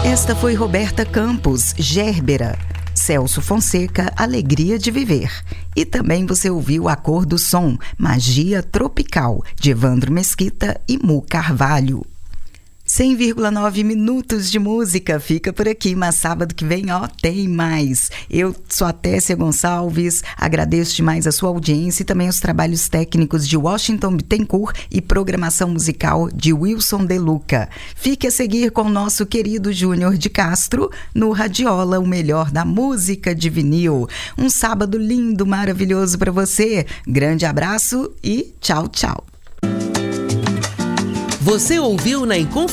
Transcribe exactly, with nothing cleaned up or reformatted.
Esta foi Roberta Campos, Gérbera. Celso Fonseca, Alegria de Viver. E também você ouviu A Cor do Som, Magia Tropical, de Evandro Mesquita e Mu Carvalho. cem vírgula nove minutos de música, fica por aqui, mas sábado que vem, ó, tem mais. Eu sou a Tessia Gonçalves, agradeço demais a sua audiência e também os trabalhos técnicos de Washington Bittencourt e programação musical de Wilson De Luca. Fique a seguir com o nosso querido Júnior de Castro no Radiola, o melhor da música de vinil. Um sábado lindo, maravilhoso para você. Grande abraço e tchau, tchau. Você ouviu na Inconfidência